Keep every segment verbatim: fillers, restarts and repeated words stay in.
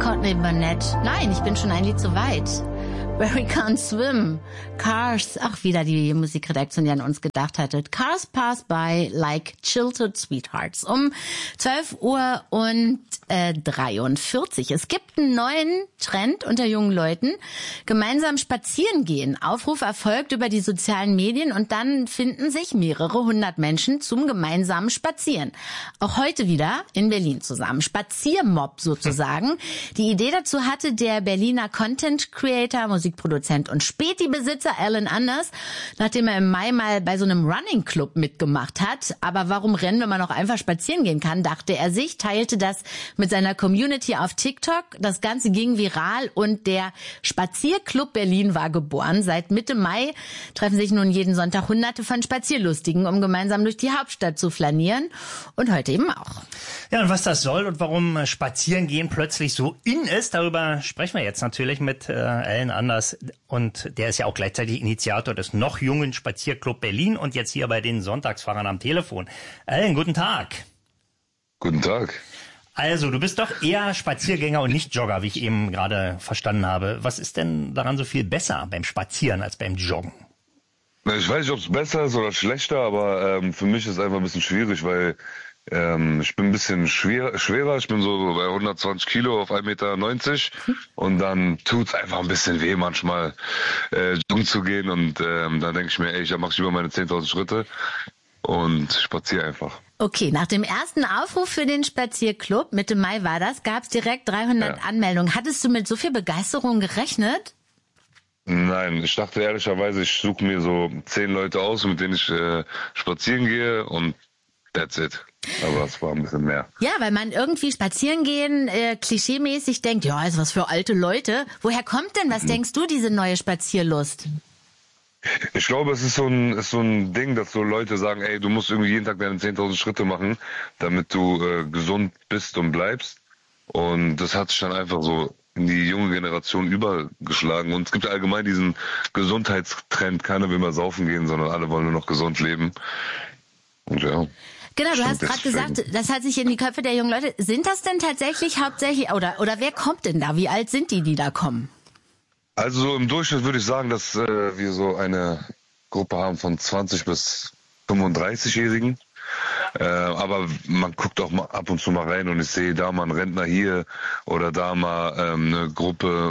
Courtney Barnett. Nein, ich bin schon ein Lied zu weit. Where We Can't Swim. Cars. Ach, wieder die Musikredaktion, die an uns gedacht hatte. Cars pass by like childhood sweethearts. Um zwölf Uhr und äh, dreiundvierzig. Es gibt einen neuen Trend unter jungen Leuten. Gemeinsam spazieren gehen. Aufruf erfolgt über die sozialen Medien und dann finden sich mehrere hundert Menschen zum gemeinsamen Spazieren. Auch heute wieder in Berlin zusammen. Spaziermob sozusagen. Die Idee dazu hatte der Berliner Content Creator, Musikproduzent und Späti-Besitzer Alan Anders, nachdem er im Mai mal bei so einem Running Club mitgemacht hat. Aber warum rennen, wenn man auch einfach spazieren gehen kann, dachte er sich, teilte das mit seiner Community auf TikTok. Das Ganze ging viral und der Spazierclub Berlin war geboren. Seit Mitte Mai treffen sich nun jeden Sonntag Hunderte von Spazierlustigen, um gemeinsam durch die Hauptstadt zu flanieren. Und heute eben auch. Ja, und was das soll und warum Spazierengehen plötzlich so in ist, darüber sprechen wir jetzt natürlich mit äh, Alan Anders. Und der ist ja auch gleichzeitig Initiator des noch jungen Spazierclub Berlin und jetzt hier bei den Sonntagsfahrern am Telefon. Alan, guten Tag. Guten Tag. Also, du bist doch eher Spaziergänger und nicht Jogger, wie ich eben gerade verstanden habe. Was ist denn daran so viel besser beim Spazieren als beim Joggen? Ich weiß nicht, ob es besser ist oder schlechter, aber ähm, für mich ist es einfach ein bisschen schwierig, weil ähm, ich bin ein bisschen schwer, schwerer. Ich bin so bei hundertzwanzig Kilo auf ein Meter neunzig und dann tut's einfach ein bisschen weh, manchmal äh, joggen zu gehen und ähm, dann denke ich mir, ey, ich mache über meine zehntausend Schritte und spaziere einfach. Okay, nach dem ersten Aufruf für den Spazierclub, Mitte Mai war das, gab es direkt dreihundert ja. Anmeldungen. Hattest du mit so viel Begeisterung gerechnet? Nein, ich dachte ehrlicherweise, ich suche mir so zehn Leute aus, mit denen ich äh, spazieren gehe und that's it. Aber es war ein bisschen mehr. Ja, weil man irgendwie spazieren gehen, äh, klischeemäßig denkt, ja, ist was für alte Leute. Woher kommt denn, was mhm. denkst du, diese neue Spazierlust? Ich glaube, es ist so ein, ist so ein Ding, dass so Leute sagen, ey, du musst irgendwie jeden Tag deine zehntausend Schritte machen, damit du äh, gesund bist und bleibst. Und das hat sich dann einfach so in die junge Generation übergeschlagen. Und es gibt allgemein diesen Gesundheitstrend, keiner will mehr saufen gehen, sondern alle wollen nur noch gesund leben. Und ja. Genau, du hast gerade gesagt, das hat sich in die Köpfe der jungen Leute. Sind das denn tatsächlich hauptsächlich, oder, oder wer kommt denn da? Wie alt sind die, die da kommen? Also im Durchschnitt würde ich sagen, dass äh, wir so eine Gruppe haben von zwanzig bis fünfunddreißig-Jährigen. Äh, aber man guckt auch mal ab und zu mal rein und ich sehe da mal einen Rentner hier oder da mal ähm, eine Gruppe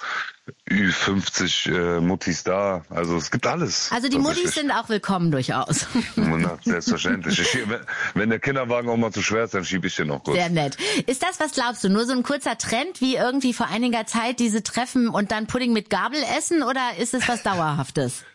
Ü fünfzig äh, Muttis da. Also es gibt alles. Also die Muttis sind auch willkommen durchaus. Na, selbstverständlich. Ich, wenn, wenn der Kinderwagen auch mal zu schwer ist, dann schiebe ich den noch kurz. Sehr nett. Ist das, was glaubst du, nur so ein kurzer Trend wie irgendwie vor einiger Zeit diese Treffen und dann Pudding mit Gabel essen oder ist es was Dauerhaftes?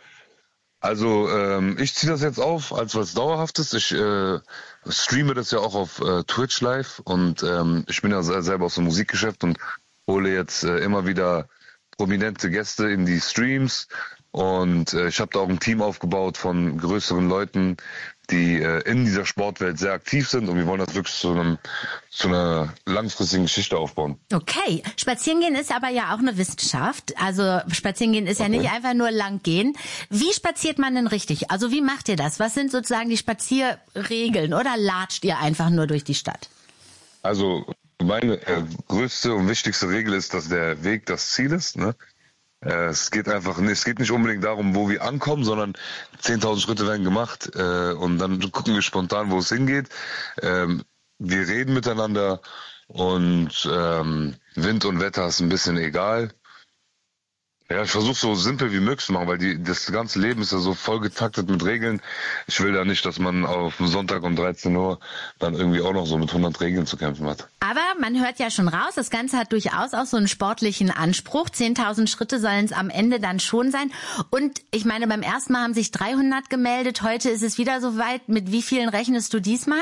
Also ähm, ich ziehe das jetzt auf als was Dauerhaftes. Ich äh, streame das ja auch auf äh, Twitch live und ähm, ich bin ja selber aus dem Musikgeschäft und hole jetzt äh, immer wieder prominente Gäste in die Streams und äh, ich habe da auch ein Team aufgebaut von größeren Leuten, die äh, in dieser Sportwelt sehr aktiv sind und wir wollen das wirklich zu, einem, zu einer langfristigen Geschichte aufbauen. Okay, Spazierengehen ist aber ja auch eine Wissenschaft. Also Spazierengehen ist okay. Ja nicht einfach nur lang gehen. Wie spaziert man denn richtig? Also wie macht ihr das? Was sind sozusagen die Spazierregeln oder latscht ihr einfach nur durch die Stadt? Also meine äh, größte und wichtigste Regel ist, dass der Weg das Ziel ist. Ne? Äh, es geht einfach, es geht nicht unbedingt darum, wo wir ankommen, sondern zehntausend Schritte werden gemacht äh, und dann gucken wir spontan, wo es hingeht. Ähm, wir reden miteinander und ähm, Wind und Wetter ist ein bisschen egal. Ja, ich versuche so simpel wie möglich zu machen, weil die, das ganze Leben ist ja so voll getaktet mit Regeln. Ich will da nicht, dass man auf Sonntag um dreizehn Uhr dann irgendwie auch noch so mit hundert Regeln zu kämpfen hat. Aber man hört ja schon raus, das Ganze hat durchaus auch so einen sportlichen Anspruch. zehntausend Schritte sollen es am Ende dann schon sein. Und ich meine, beim ersten Mal haben sich dreihundert gemeldet. Heute ist es wieder soweit. Mit wie vielen rechnest du diesmal?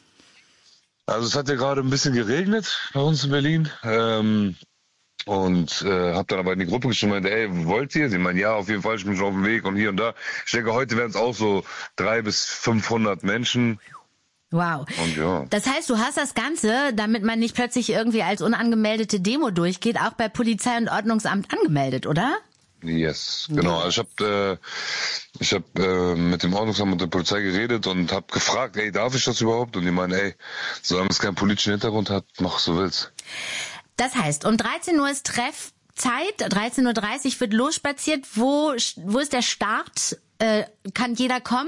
Also es hat ja gerade ein bisschen geregnet bei uns in Berlin. Ähm, Und äh, habe dann aber in die Gruppe geschrieben, ey, wollt ihr? Sie meinen, ja, auf jeden Fall, ich bin schon auf dem Weg und hier und da. Ich denke, heute werden es auch so dreihundert bis fünfhundert Menschen. Wow. Und ja. Das heißt, du hast das Ganze, damit man nicht plötzlich irgendwie als unangemeldete Demo durchgeht, auch bei Polizei und Ordnungsamt angemeldet, oder? Yes, genau. Also ich habe äh, ich hab, äh, mit dem Ordnungsamt und der Polizei geredet und habe gefragt, ey, darf ich das überhaupt? Und die meinen, ey, solange es keinen politischen Hintergrund hat, mach was du willst. Das heißt, um dreizehn Uhr ist Treffzeit, dreizehn Uhr dreißig wird losspaziert. Wo, wo ist der Start? Äh, kann jeder kommen?